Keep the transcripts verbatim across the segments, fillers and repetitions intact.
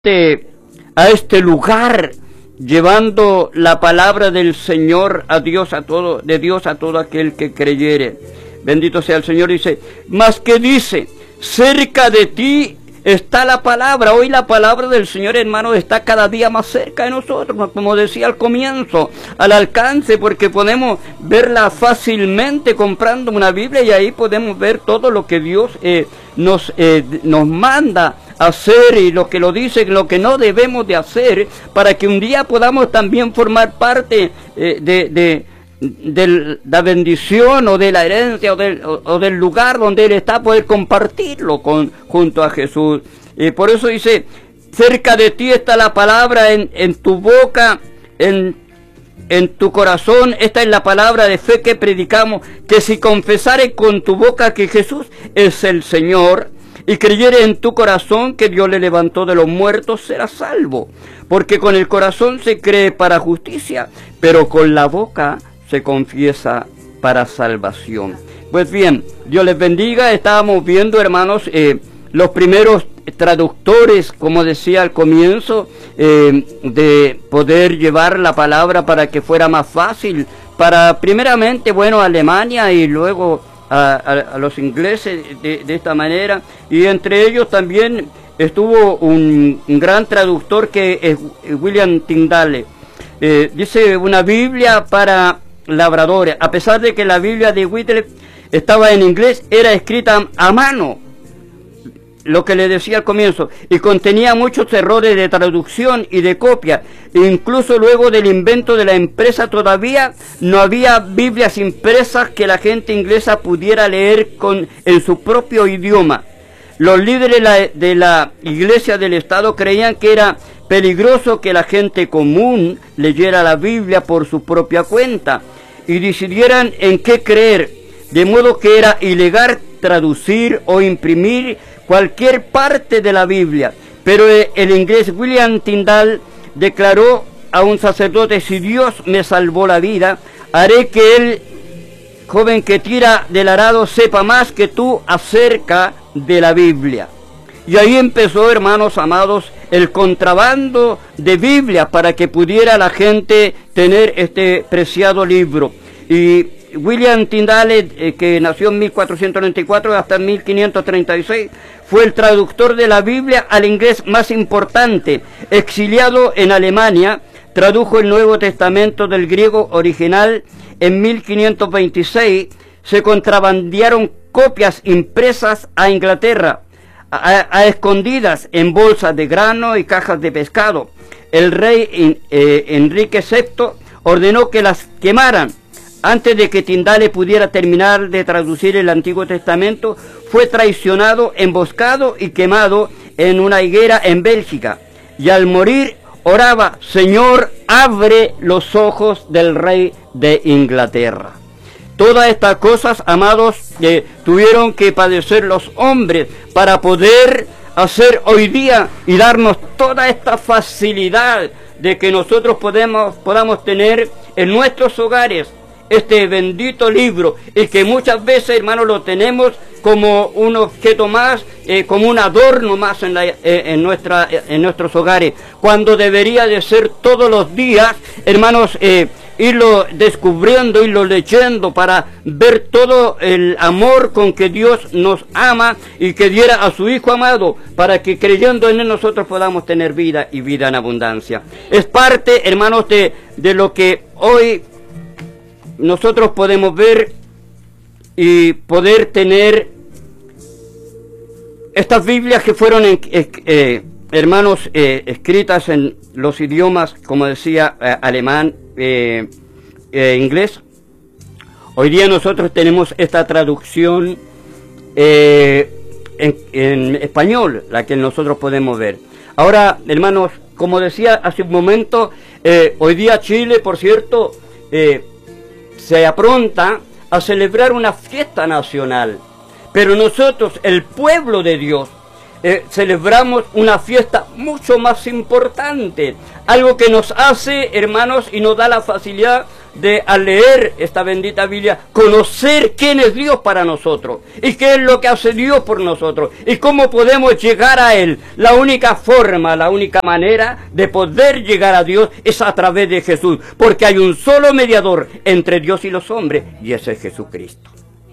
este, a este lugar, llevando la palabra del Señor a Dios, a todo, de Dios a todo aquel que creyere. Bendito sea el Señor. Dice, más que dice, cerca de ti está la palabra. Hoy la palabra del Señor, hermano, está cada día más cerca de nosotros, como decía al comienzo, al alcance, porque podemos verla fácilmente comprando una Biblia, y ahí podemos ver todo lo que Dios eh, nos, eh, nos manda hacer, y lo que lo dice, lo que no debemos de hacer, para que un día podamos también formar parte eh, de, de, de la bendición o de la herencia o del, o, o del lugar donde Él está, poder compartirlo con, junto a Jesús. Y por eso dice, cerca de ti está la palabra, en, en tu boca, en, en tu corazón. Esta es la palabra de fe que predicamos, que si confesares con tu boca que Jesús es el Señor, y creyere en tu corazón que Dios le levantó de los muertos, serás salvo. Porque con el corazón se cree para justicia, pero con la boca se confiesa para salvación. Pues bien, Dios les bendiga. Estábamos viendo, hermanos, eh, los primeros traductores, como decía al comienzo, eh, de poder llevar la palabra para que fuera más fácil, para primeramente, bueno, Alemania, y luego A, a, a los ingleses de, de esta manera. Y entre ellos también estuvo un, un gran traductor, que es William Tyndale. Eh, dice, una Biblia para labradores. A pesar de que la Biblia de Wycliffe estaba en inglés, era escrita a mano, lo que le decía al comienzo, y contenía muchos errores de traducción y de copia. Incluso luego del invento de la impresa todavía no había Biblias impresas que la gente inglesa pudiera leer con, en su propio idioma. Los líderes de la, de la Iglesia del Estado creían que era peligroso que la gente común leyera la Biblia por su propia cuenta y decidieran en qué creer, de modo que era ilegal traducir o imprimir cualquier parte de la Biblia. Pero el inglés William Tyndale declaró a un sacerdote, si Dios me salvó la vida, haré que el joven que tira del arado sepa más que tú acerca de la Biblia. Y ahí empezó, hermanos amados, el contrabando de Biblia, para que pudiera la gente tener este preciado libro. Y William Tyndale, eh, que nació en mil cuatrocientos noventa y cuatro hasta mil quinientos treinta y seis, fue el traductor de la Biblia al inglés más importante. Exiliado en Alemania, tradujo el Nuevo Testamento del griego original. En mil quinientos veintiséis se contrabandearon copias impresas a Inglaterra, a, a escondidas en bolsas de grano y cajas de pescado. El rey eh, Enrique sexto ordenó que las quemaran. Antes de que Tyndale pudiera terminar de traducir el Antiguo Testamento, fue traicionado, emboscado y quemado en una higuera en Bélgica. Y al morir oraba, Señor, abre los ojos del rey de Inglaterra. Todas estas cosas, amados, eh, tuvieron que padecer los hombres para poder hacer hoy día y darnos toda esta facilidad de que nosotros podemos, podamos tener en nuestros hogares este bendito libro, y que muchas veces, hermanos, lo tenemos como un objeto más, eh, como un adorno más en, la, eh, en, nuestra, eh, en nuestros hogares, cuando debería de ser todos los días, hermanos, eh, irlo descubriendo, irlo leyendo, para ver todo el amor con que Dios nos ama y que diera a su Hijo amado, para que creyendo en Él nosotros podamos tener vida y vida en abundancia. Es parte, hermanos, de, de lo que hoy nosotros podemos ver y poder tener estas Biblias que fueron, en, eh, hermanos, eh, escritas en los idiomas, como decía, eh, alemán, eh, eh, inglés. Hoy día nosotros tenemos esta traducción eh, en, en español, la que nosotros podemos ver. Ahora, hermanos, como decía hace un momento, eh, hoy día Chile, por cierto, eh, se apronta a celebrar una fiesta nacional, pero nosotros, el pueblo de Dios, eh, celebramos una fiesta mucho más importante, algo que nos hace, hermanos, y nos da la facilidad de, al leer esta bendita Biblia, conocer quién es Dios para nosotros y qué es lo que hace Dios por nosotros y cómo podemos llegar a Él. La única forma, la única manera de poder llegar a Dios es a través de Jesús, porque hay un solo mediador entre Dios y los hombres, y ese es Jesucristo.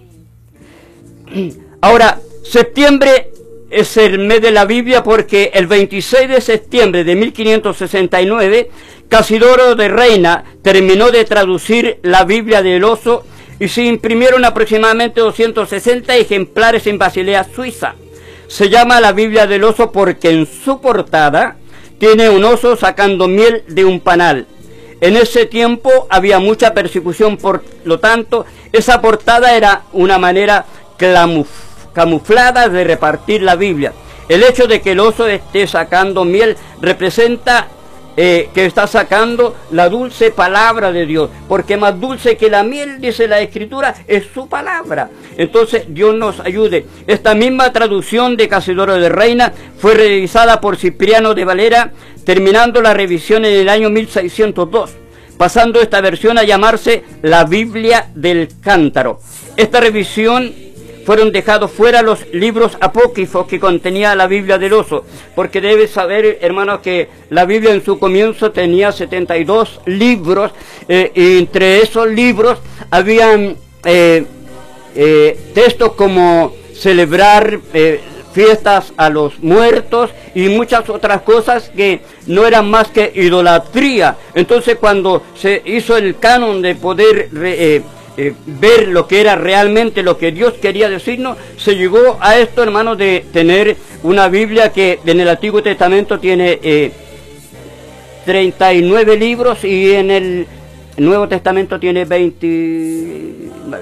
Ahora, septiembre es el mes de la Biblia porque el veintiséis de septiembre de mil quinientos sesenta y nueve, Casidoro de Reina terminó de traducir la Biblia del Oso y se imprimieron aproximadamente doscientos sesenta ejemplares en Basilea, Suiza. Se llama la Biblia del Oso porque en su portada tiene un oso sacando miel de un panal. En ese tiempo había mucha persecución, por lo tanto, esa portada era una manera camuflada camuflada de repartir la Biblia. El hecho de que el oso esté sacando miel representa eh, que está sacando la dulce palabra de Dios, porque más dulce que la miel, dice la Escritura, es su palabra. Entonces Dios nos ayude. Esta misma traducción de Casidoro de Reina fue revisada por Cipriano de Valera, terminando la revisión en el año mil seiscientos dos, pasando esta versión a llamarse la Biblia del Cántaro. Esta revisión fueron dejados fuera los libros apócrifos que contenía la Biblia del Oso, porque debes saber, hermanos, que la Biblia en su comienzo tenía setenta y dos libros, eh, y entre esos libros habían eh, eh, textos como celebrar eh, fiestas a los muertos y muchas otras cosas que no eran más que idolatría. Entonces, cuando se hizo el canon de poder eh, Eh, ver lo que era realmente lo que Dios quería decirnos, se llegó a esto, hermanos, de tener una Biblia que en el Antiguo Testamento tiene eh, treinta y nueve libros y en el Nuevo Testamento tiene veintinueve.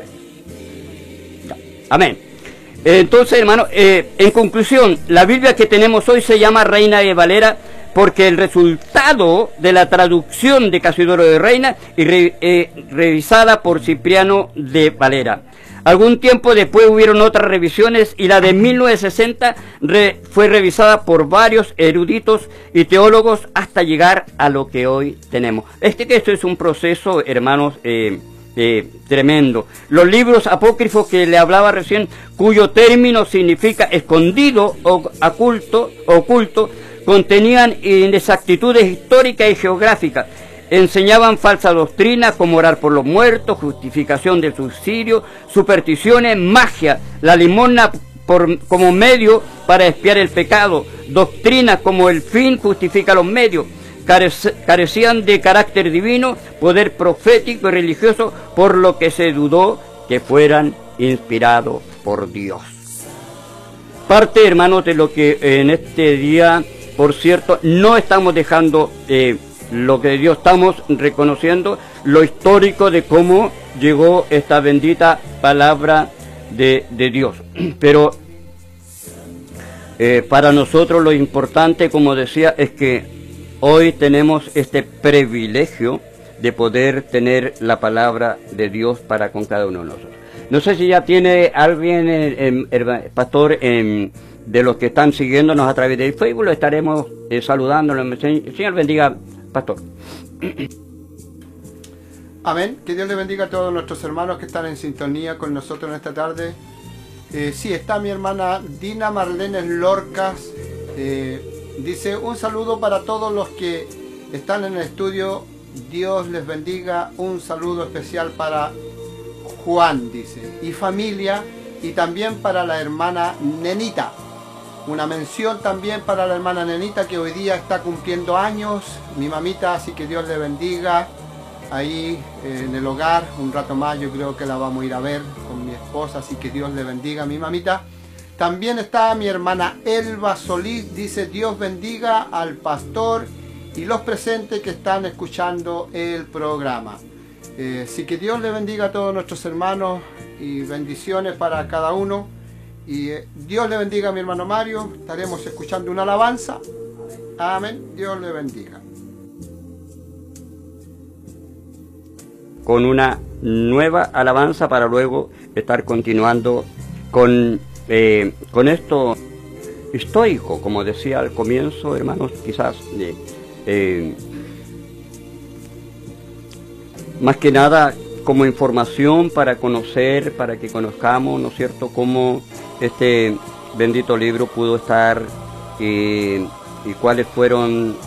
Amén. Entonces, hermanos, eh, en conclusión, la Biblia que tenemos hoy se llama Reina de Valera, porque el resultado de la traducción de Casidoro de Reina y re, eh, revisada por Cipriano de Valera. Algún tiempo después hubieron otras revisiones y la de mil novecientos sesenta re, fue revisada por varios eruditos y teólogos hasta llegar a lo que hoy tenemos. Este que esto es un proceso, hermanos, eh, eh, tremendo. Los libros apócrifos que le hablaba recién, cuyo término significa escondido o oculto, oculto, contenían inexactitudes históricas y geográficas, enseñaban falsa doctrina como orar por los muertos, justificación del suicidio, supersticiones, magia, la limosna por, como medio para expiar el pecado, doctrinas como el fin justifica los medios, carece, carecían de carácter divino, poder profético y religioso, por lo que se dudó que fueran inspirados por Dios. Parte, hermanos, de lo que en este día, por cierto, no estamos dejando eh, lo que Dios, estamos reconociendo lo histórico de cómo llegó esta bendita palabra de, de Dios. Pero eh, para nosotros lo importante, como decía, es que hoy tenemos este privilegio de poder tener la palabra de Dios para con cada uno de nosotros. No sé si ya tiene alguien, eh, eh, pastor, eh, de los que están siguiéndonos a través del Facebook, lo estaremos eh, saludando. El Señor bendiga, pastor. Amén. Que Dios le bendiga a todos nuestros hermanos que están en sintonía con nosotros en esta tarde. Eh, sí, está mi hermana Dina Marlene Lorcas. Eh, dice, un saludo para todos los que están en el estudio. Dios les bendiga. Un saludo especial para Juan, dice, y familia, y también para la hermana Nenita. Una mención también para la hermana Nenita, que hoy día está cumpliendo años, mi mamita, así que Dios le bendiga ahí eh, en el hogar. Un rato más yo creo que la vamos a ir a ver con mi esposa, así que Dios le bendiga a mi mamita. También está mi hermana Elba Solís, dice, Dios bendiga al pastor y los presentes que están escuchando el programa. Eh, así que Dios le bendiga a todos nuestros hermanos y bendiciones para cada uno. Y eh, Dios le bendiga a mi hermano Mario. Estaremos escuchando una alabanza. Amén. Dios le bendiga. Con una nueva alabanza para luego estar continuando con, eh, con esto histórico, como decía al comienzo, hermanos, quizás eh, eh, más que nada como información para conocer, para que conozcamos, ¿no es cierto?, cómo este bendito libro pudo estar eh, y cuáles fueron